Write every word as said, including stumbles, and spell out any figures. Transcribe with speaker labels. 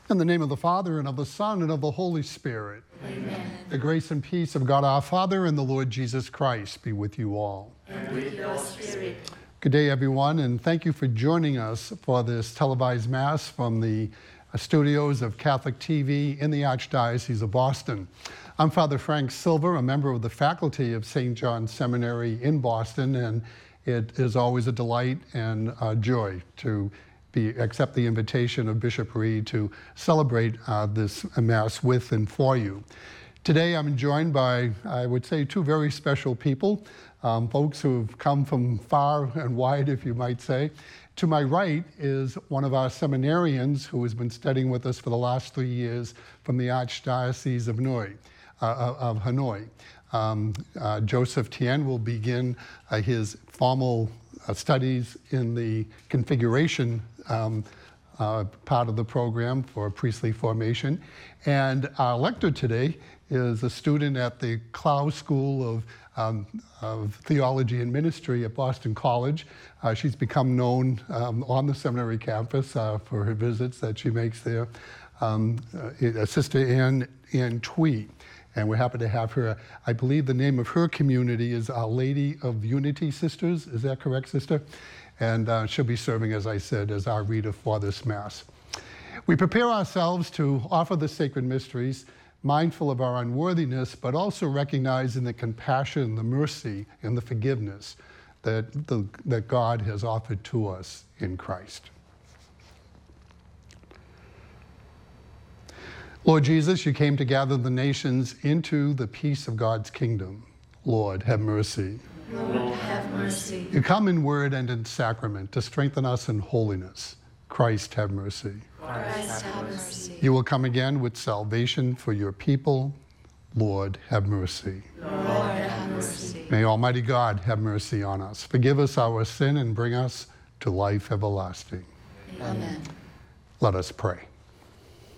Speaker 1: In the name of the Father, and of the Son, and of the Holy Spirit.
Speaker 2: Amen.
Speaker 1: The grace and peace of God our Father and the Lord Jesus Christ be with you all.
Speaker 2: And with your spirit.
Speaker 1: Good day, everyone, and thank you for joining us for this televised Mass from the studios of Catholic T V in the Archdiocese of Boston. I'm Father Frank Silver, a member of the faculty of Saint John's Seminary in Boston, and it is always a delight and a joy to Be, accept the invitation of Bishop Reed to celebrate uh, this Mass with and for you. Today I'm joined by, I would say, two very special people, um, folks who've come from far and wide, if you might say. To my right is one of our seminarians who has been studying with us for the last three years from the Archdiocese of Hanoi. Uh, of Hanoi. Um, uh, Joseph Tien will begin uh, his formal uh, studies in the configuration Um, uh, part of the program for priestly formation. And our lector today is a student at the Clough School of, um, of Theology and Ministry at Boston College. Uh, she's become known um, on the seminary campus uh, for her visits that she makes there. Um, uh, Sister Anne, Anne Twee. And we're happy to have her. I believe the name of her community is Our Lady of Unity Sisters. Is that correct, Sister? And uh, she'll be serving, as I said, as our reader for this Mass. We prepare ourselves to offer the sacred mysteries, mindful of our unworthiness, but also recognizing the compassion, the mercy, and the forgiveness that, the, that God has offered to us in Christ. Lord Jesus, you came to gather the nations into the peace of God's kingdom. Lord, have mercy.
Speaker 2: Lord, have mercy.
Speaker 1: You come in word and in sacrament to strengthen us in holiness. Christ, have mercy.
Speaker 2: Christ, have mercy.
Speaker 1: You will come again with salvation for your people. Lord, have mercy.
Speaker 2: Lord, have mercy.
Speaker 1: May Almighty God have mercy on us, forgive us our sin, and bring us to life everlasting.
Speaker 2: Amen.
Speaker 1: Let us pray.